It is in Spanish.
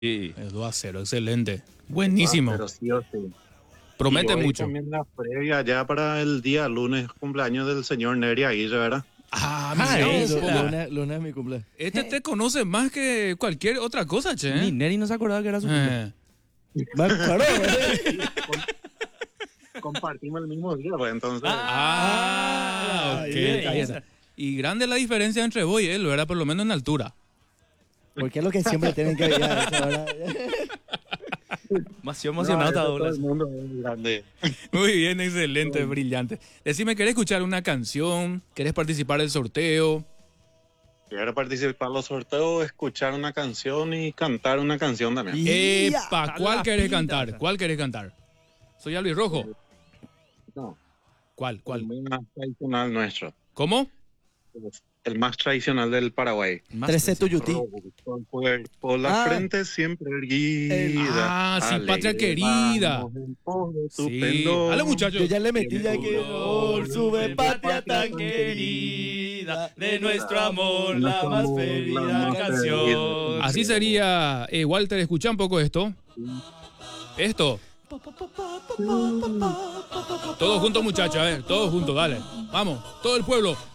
Sí. 2-0, excelente. Buenísimo. Pero sí o sí. Promete Y hoy mucho. también la previa ya para el día lunes, cumpleaños del señor Neri Aguirre, ¿verdad? Ah, Ah, mira, eso. Lunes es mi cumple. este te conoce más que cualquier otra cosa, che. Ni Neri no se acordaba que era su cumple. Claro, Compartimos el mismo día, pues entonces. Ah, ok. ahí está. Y grande la diferencia entre vos y él, ¿verdad? Por lo menos en altura. porque es lo que siempre tienen que ver. Más emocionado está todo Douglas. el mundo es grande. Muy bien, excelente, brillante. Decime, ¿querés escuchar una canción? ¿Querés participar del sorteo? Quiero participar en los sorteos, escuchar una canción y cantar una canción también. Epa, ¿cuál la querés pinta. cantar? ¿Cuál querés cantar? Soy Albi Rojo. No, ¿Cuál? el ¿Cuál? más tradicional nuestro. ¿Cómo? El más tradicional del Paraguay. Más 13 tuyutí. Con cuerpo, la Ah. frente siempre erguida. Ah, sí, patria querida. vamos en pos de tu Sí. pendón. Dale, muchachos. Yo ya le metí ya que sube patria tan querida, de nuestro amor la más querida canción. Así sería, Walter, escucha un poco esto. Esto. Todos juntos, muchachos, a ver, todos juntos, dale. Vamos, todo el pueblo.